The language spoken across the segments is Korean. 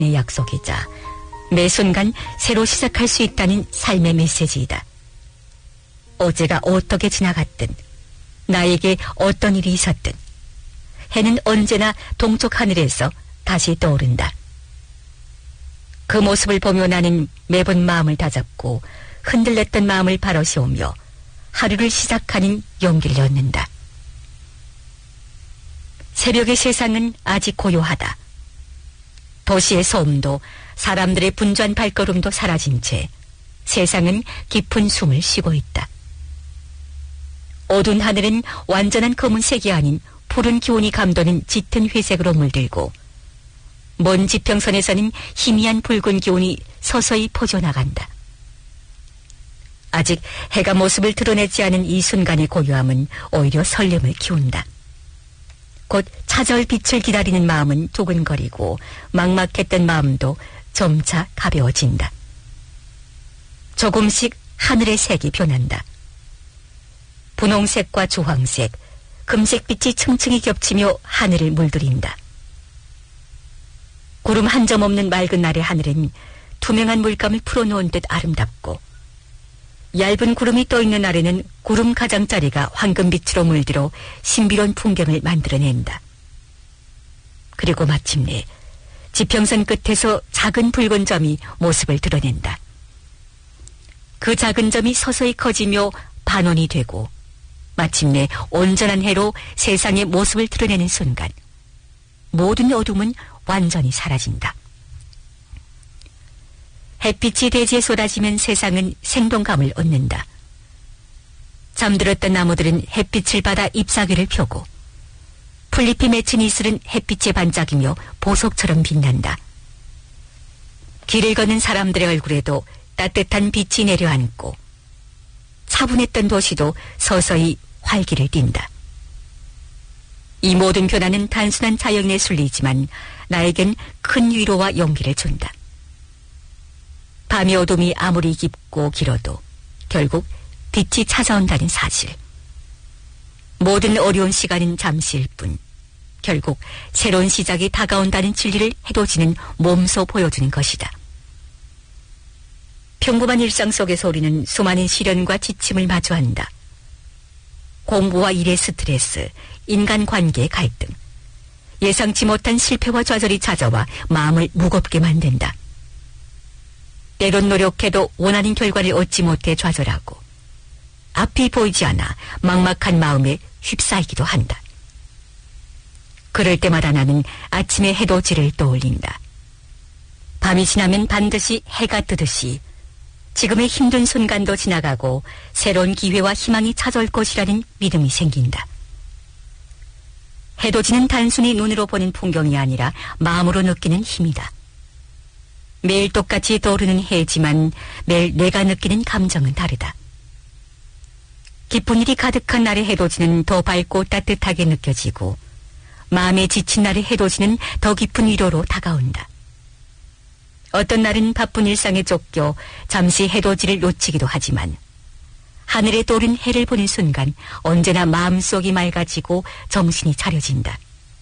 내 약속이자 매 순간 새로 시작할 수 있다는 삶의 메시지이다. 어제가 어떻게 지나갔든 나에게 어떤 일이 있었든 해는 언제나 동쪽 하늘에서 다시 떠오른다. 그 모습을 보며 나는 매번 마음을 다잡고 흔들렸던 마음을 바로 세우며 하루를 시작하는 용기를 얻는다. 새벽의 세상은 아직 고요하다. 도시의 소음도 사람들의 분주한 발걸음도 사라진 채 세상은 깊은 숨을 쉬고 있다. 어두운 하늘은 완전한 검은색이 아닌 푸른 기온이 감도는 짙은 회색으로 물들고 먼 지평선에서는 희미한 붉은 기온이 서서히 퍼져나간다. 아직 해가 모습을 드러내지 않은 이 순간의 고요함은 오히려 설렘을 키운다. 곧 찾아올 빛을 기다리는 마음은 두근거리고 막막했던 마음도 점차 가벼워진다. 조금씩 하늘의 색이 변한다. 분홍색과 주황색, 금색빛이 층층이 겹치며 하늘을 물들인다. 구름 한 점 없는 맑은 날의 하늘은 투명한 물감을 풀어놓은 듯 아름답고 얇은 구름이 떠있는 날에는 구름 가장자리가 황금빛으로 물들어 신비로운 풍경을 만들어낸다. 그리고 마침내 지평선 끝에서 작은 붉은 점이 모습을 드러낸다. 그 작은 점이 서서히 커지며 반원이 되고 마침내 온전한 해로 세상의 모습을 드러내는 순간 모든 어둠은 완전히 사라진다. 햇빛이 대지에 쏟아지면 세상은 생동감을 얻는다. 잠들었던 나무들은 햇빛을 받아 잎사귀를 펴고 풀잎이 맺힌 이슬은 햇빛에 반짝이며 보석처럼 빛난다. 길을 걷는 사람들의 얼굴에도 따뜻한 빛이 내려앉고 차분했던 도시도 서서히 활기를 띈다. 이 모든 변화는 단순한 자연의 순리이지만 나에겐 큰 위로와 용기를 준다. 밤의 어둠이 아무리 깊고 길어도 결국 빛이 찾아온다는 사실. 모든 어려운 시간은 잠시일 뿐 결국 새로운 시작이 다가온다는 진리를 해돋이는 몸소 보여주는 것이다. 평범한 일상 속에서 우리는 수많은 시련과 지침을 마주한다. 공부와 일의 스트레스, 인간관계의 갈등, 예상치 못한 실패와 좌절이 찾아와 마음을 무겁게 만든다. 때론 노력해도 원하는 결과를 얻지 못해 좌절하고 앞이 보이지 않아 막막한 마음에 휩싸이기도 한다. 그럴 때마다 나는 아침의 해돋이를 떠올린다. 밤이 지나면 반드시 해가 뜨듯이 지금의 힘든 순간도 지나가고 새로운 기회와 희망이 찾아올 것이라는 믿음이 생긴다. 해돋이는 단순히 눈으로 보는 풍경이 아니라 마음으로 느끼는 힘이다. 매일 똑같이 떠오르는 해지만 매일 내가 느끼는 감정은 다르다. 기쁜 일이 가득한 날의 해돋이는 더 밝고 따뜻하게 느껴지고 마음에 지친 날의 해돋이는 더 깊은 위로로 다가온다. 어떤 날은 바쁜 일상에 쫓겨 잠시 해돋이를 놓치기도 하지만 하늘에 떠오른 해를 보는 순간 언제나 마음속이 맑아지고 정신이 차려진다.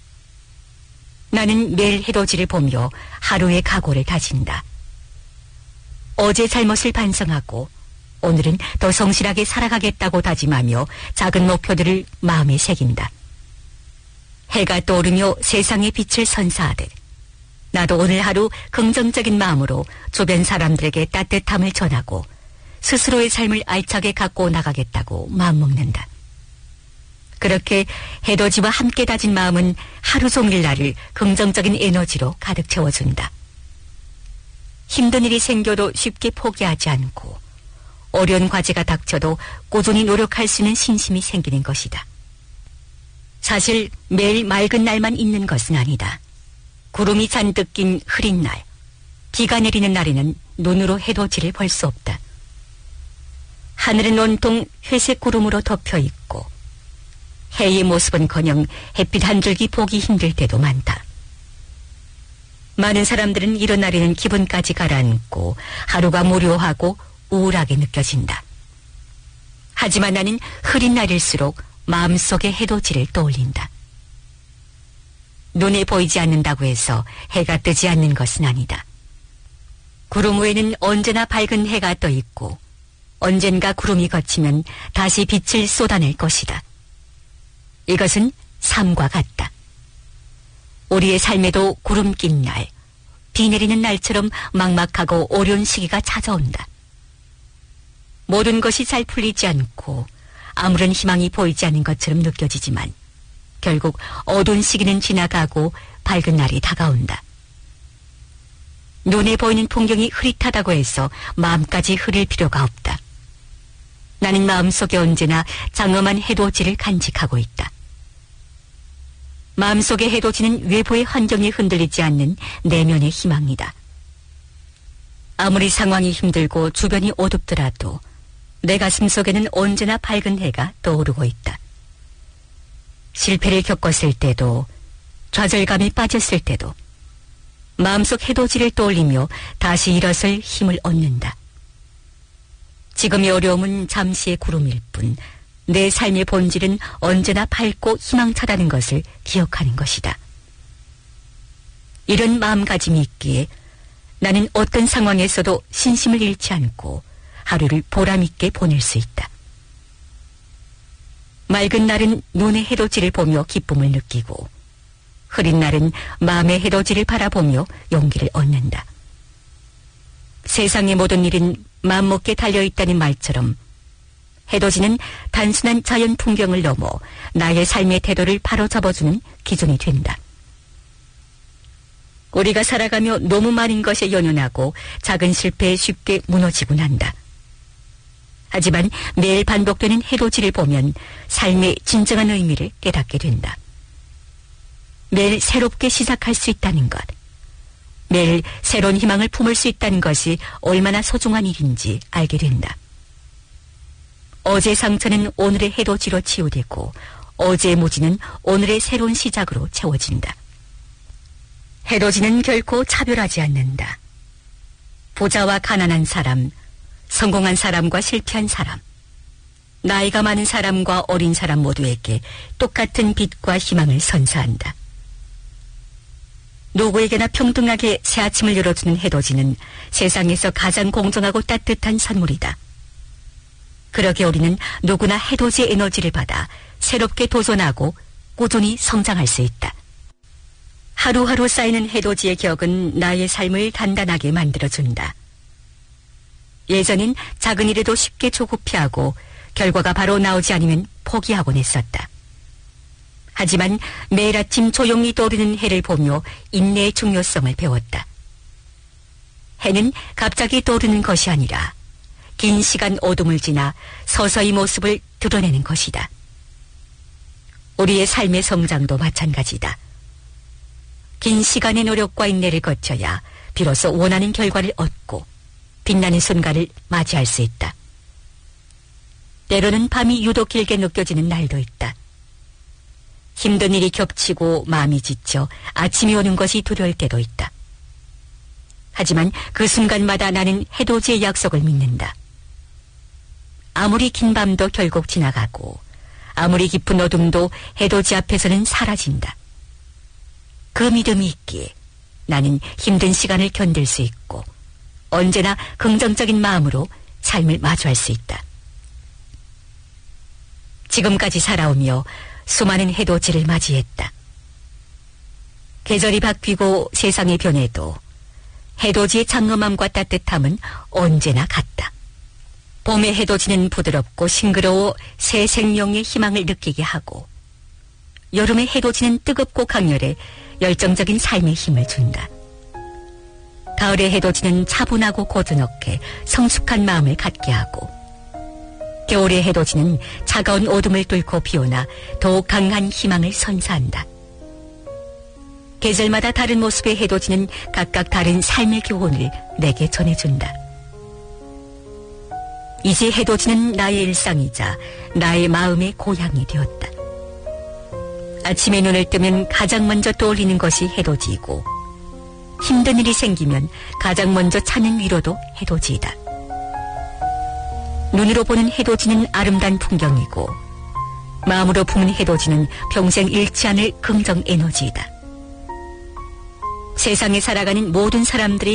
나는 매일 해돋이를 보며 하루의 각오를 다진다. 어제 잘못을 반성하고 오늘은 더 성실하게 살아가겠다고 다짐하며 작은 목표들을 마음에 새긴다. 해가 떠오르며 세상의 빛을 선사하듯 나도 오늘 하루 긍정적인 마음으로 주변 사람들에게 따뜻함을 전하고 스스로의 삶을 알차게 갖고 나가겠다고 마음먹는다. 그렇게 해돋이와 함께 다진 마음은 하루 종일 나를 긍정적인 에너지로 가득 채워준다. 힘든 일이 생겨도 쉽게 포기하지 않고 어려운 과제가 닥쳐도 꾸준히 노력할 수 있는 신심이 생기는 것이다. 사실 매일 맑은 날만 있는 것은 아니다. 구름이 잔뜩 낀 흐린 날, 비가 내리는 날에는 눈으로 해돋이를 볼 수 없다. 하늘은 온통 회색 구름으로 덮여 있고 해의 모습은커녕 햇빛 한 줄기 보기 힘들 때도 많다. 많은 사람들은 이런 날에는 기분까지 가라앉고 하루가 무료하고 우울하게 느껴진다. 하지만 나는 흐린 날일수록 마음속에 해돋이를 떠올린다. 눈에 보이지 않는다고 해서 해가 뜨지 않는 것은 아니다. 구름 위에는 언제나 밝은 해가 떠 있고 언젠가 구름이 걷히면 다시 빛을 쏟아낼 것이다. 이것은 삶과 같다. 우리의 삶에도 구름 낀 날, 비 내리는 날처럼 막막하고 어려운 시기가 찾아온다. 모든 것이 잘 풀리지 않고 아무런 희망이 보이지 않는 것처럼 느껴지지만 결국 어두운 시기는 지나가고 밝은 날이 다가온다. 눈에 보이는 풍경이 흐릿하다고 해서 마음까지 흐릴 필요가 없다. 나는 마음속에 언제나 장엄한 해돋이를 간직하고 있다. 마음속의 해돋이는 외부의 환경이 흔들리지 않는 내면의 희망이다. 아무리 상황이 힘들고 주변이 어둡더라도 내 가슴 속에는 언제나 밝은 해가 떠오르고 있다. 실패를 겪었을 때도, 좌절감에 빠졌을 때도 마음속 해돋이를 떠올리며 다시 일어설 힘을 얻는다. 지금의 어려움은 잠시의 구름일 뿐 내 삶의 본질은 언제나 밝고 희망차다는 것을 기억하는 것이다. 이런 마음가짐이 있기에 나는 어떤 상황에서도 신심을 잃지 않고 하루를 보람있게 보낼 수 있다. 맑은 날은 눈의 해돋이를 보며 기쁨을 느끼고 흐린 날은 마음의 해돋이를 바라보며 용기를 얻는다. 세상의 모든 일은 맘먹게 달려있다는 말처럼 해돋이는 단순한 자연 풍경을 넘어 나의 삶의 태도를 바로 잡아주는 기준이 된다. 우리가 살아가며 너무 많은 것에 연연하고 작은 실패에 쉽게 무너지곤 한다. 하지만 매일 반복되는 해돋이를 보면 삶의 진정한 의미를 깨닫게 된다. 매일 새롭게 시작할 수 있다는 것, 매일 새로운 희망을 품을 수 있다는 것이 얼마나 소중한 일인지 알게 된다. 어제의 상처는 오늘의 해돋이로 치유되고 어제의 무지는 오늘의 새로운 시작으로 채워진다. 해돋이는 결코 차별하지 않는다. 부자와 가난한 사람, 성공한 사람과 실패한 사람, 나이가 많은 사람과 어린 사람 모두에게 똑같은 빛과 희망을 선사한다. 누구에게나 평등하게 새 아침을 열어주는 해돋이는 세상에서 가장 공정하고 따뜻한 선물이다. 그러기에 우리는 누구나 해돋이의 에너지를 받아 새롭게 도전하고 꾸준히 성장할 수 있다. 하루하루 쌓이는 해돋이의 격은 나의 삶을 단단하게 만들어준다. 예전엔 작은 일에도 쉽게 조급해하고 결과가 바로 나오지 않으면 포기하곤 했었다. 하지만 매일 아침 조용히 떠오르는 해를 보며 인내의 중요성을 배웠다. 해는 갑자기 떠오르는 것이 아니라 긴 시간 어둠을 지나 서서히 모습을 드러내는 것이다. 우리의 삶의 성장도 마찬가지다. 긴 시간의 노력과 인내를 거쳐야 비로소 원하는 결과를 얻고 빛나는 순간을 맞이할 수 있다. 때로는 밤이 유독 길게 느껴지는 날도 있다. 힘든 일이 겹치고 마음이 지쳐 아침이 오는 것이 두려울 때도 있다. 하지만 그 순간마다 나는 해돋이의 약속을 믿는다. 아무리 긴 밤도 결국 지나가고 아무리 깊은 어둠도 해돋이 앞에서는 사라진다. 그 믿음이 있기에 나는 힘든 시간을 견딜 수 있고 언제나 긍정적인 마음으로 삶을 마주할 수 있다. 지금까지 살아오며 수많은 해돋이를 맞이했다. 계절이 바뀌고 세상이 변해도 해돋이의 장엄함과 따뜻함은 언제나 같다. 봄의 해돋이는 부드럽고 싱그러워 새 생명의 희망을 느끼게 하고 여름의 해돋이는 뜨겁고 강렬해 열정적인 삶의 힘을 준다. 가을의 해돋이는 차분하고 고즈넉해 성숙한 마음을 갖게 하고 겨울의 해돋이는 차가운 어둠을 뚫고 피어나 더욱 강한 희망을 선사한다. 계절마다 다른 모습의 해돋이는 각각 다른 삶의 교훈을 내게 전해준다. 이제 해돋이는 나의 일상이자 나의 마음의 고향이 되었다. 아침에 눈을 뜨면 가장 먼저 떠올리는 것이 해돋이이고 힘든 일이 생기면 가장 먼저 찾는 위로도 해돋이이다. 눈으로 보는 해돋이는 아름다운 풍경이고 마음으로 품은 해돋이는 평생 잃지 않을 긍정 에너지이다. 세상에 살아가는 모든 사람들이